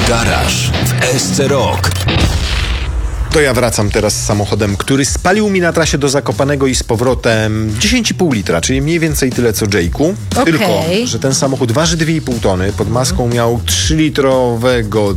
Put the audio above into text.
Garaż w SC Rock. To ja wracam teraz samochodem, który spalił mi na trasie do Zakopanego i z powrotem 10,5 litra, czyli mniej więcej tyle co Jake'u. Okej. Tylko, że ten samochód waży 2,5 tony, pod maską miał 3-litrowego